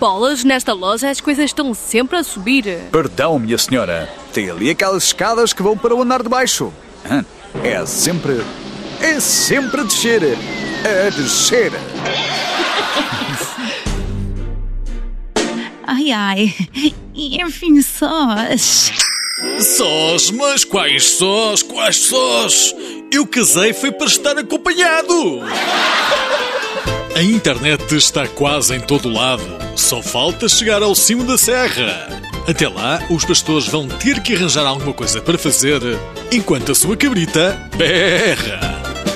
Bolas, nesta loja as coisas estão sempre a subir. Perdão, minha senhora. Tem ali aquelas escadas que vão para o andar de baixo. É sempre a descer. A descer. Ai, enfim, sós. Sós? Mas quais sós? Quais sós? Eu casei foi para estar acompanhado. A internet está quase em todo lado. Só falta chegar ao cimo da serra. Até lá, os pastores vão ter que arranjar alguma coisa para fazer enquanto a sua cabrita berra.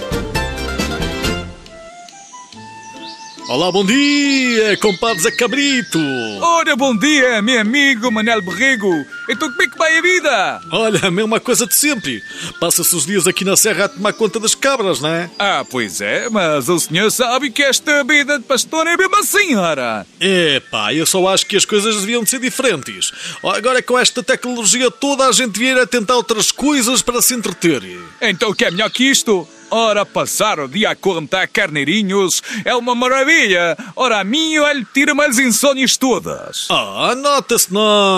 Olá, bom dia, compadre Zé Cabrito. Ora, bom dia, meu amigo Manel Borrego. Então como é que vai a vida? Olha, a mesma coisa de sempre. Passa-se os dias aqui na serra a tomar conta das cabras, não é? Pois é, mas o senhor sabe que esta vida de pastor é mesmo assim, ora. Epá, eu só acho que as coisas deviam de ser diferentes. Agora com esta tecnologia toda a gente devia ir a tentar outras coisas para se entreter. Então o que é melhor que isto? Ora, passar o dia a contar carneirinhos é uma maravilha. Ora, a mim, olha, tira-me as insónias todas. Nota-se.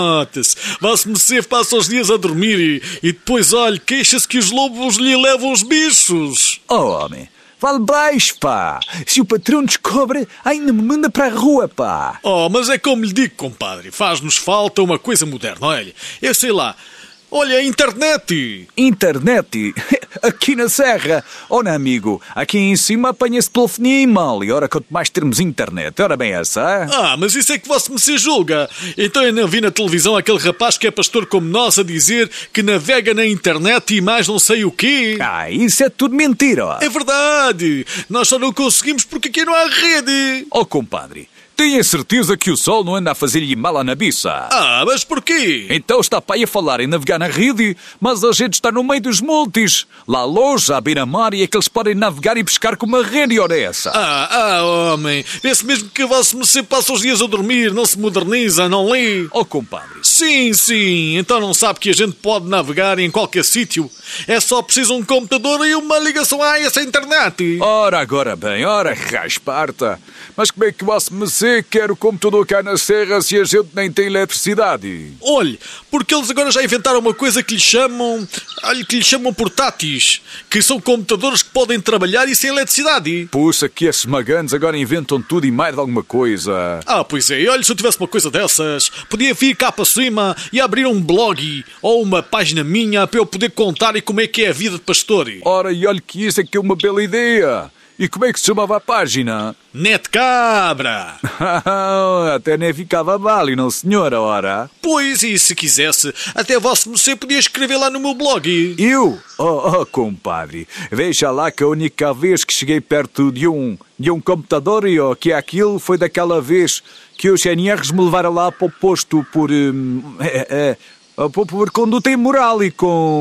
Vossa Mercê passa os dias a dormir e depois, olha, queixa-se que os lobos lhe levam os bichos. Homem, vale baixo, pá. Se o patrão descobre, ainda me manda para a rua, pá. Mas é como lhe digo, compadre, faz-nos falta uma coisa moderna, olha. Eu sei lá. Olha, a internet! Internet? Aqui na serra? Ora, amigo, aqui em cima apanha-se telefonia e mal. E ora, quanto mais termos internet. Ora bem essa, mas isso é que Vossa Mercê julga. Então eu não vi na televisão aquele rapaz que é pastor como nós a dizer que navega na internet e mais não sei o quê. Isso é tudo mentira. É verdade. Nós só não conseguimos porque aqui não há rede. Compadre, tenha certeza que o sol não anda a fazer-lhe mala na biça. Mas porquê? Então está para aí a falar em navegar na rede, mas a gente está no meio dos montes. Lá longe, à beira-mar, e é que eles podem navegar e pescar com uma rede, ora essa. Homem, vê-se mesmo que Vossa Mercê passa os dias a dormir, não se moderniza, não lê. Compadre. Sim, então não sabe que a gente pode navegar em qualquer sítio. É só preciso um computador e uma ligação a essa internet. Ora, agora bem, ora, rasparta. Mas como é que Vossa Mercê quer o computador cá na serra se a gente nem tem eletricidade? Olhe, porque eles agora já inventaram uma coisa que lhe chamam portáteis, que são computadores que podem trabalhar e sem eletricidade. Puxa, que esses maganos agora inventam tudo e mais de alguma coisa. Pois é, olha, se eu tivesse uma coisa dessas, podia vir cá para cima e abrir um blog ou uma página minha para eu poder contar e como é que é a vida de pastor. Ora, e olha que isso é que é uma bela ideia. E como é que se chamava a página? Net Cabra! Até nem ficava mal, e não senhora, ora? Pois, e se quisesse, até Vossa Mercê podia escrever lá no meu blog. Eu? Compadre, veja lá que a única vez que cheguei perto de um computador que é aquilo foi daquela vez que os GNRs me levaram lá para o posto por conduta imoral e com